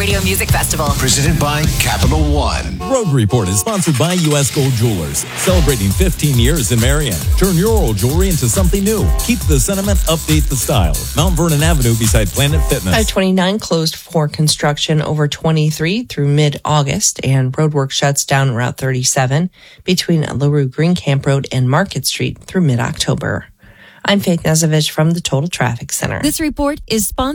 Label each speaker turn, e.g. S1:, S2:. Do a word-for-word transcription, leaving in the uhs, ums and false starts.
S1: Radio Music Festival.
S2: Presented by Capital One.
S3: Road Report is sponsored by U S Gold Jewelers, celebrating fifteen years in Marion. Turn your old jewelry into something new. Keep the sentiment, update the style. Mount Vernon Avenue beside Planet Fitness.
S4: I twenty-nine closed for construction over twenty-three through mid-August, and roadwork shuts down Route thirty-seven between LaRue Green Camp Road and Market Street through mid-October. I'm Faith Nazevich from the Total Traffic Center.
S5: This report is sponsored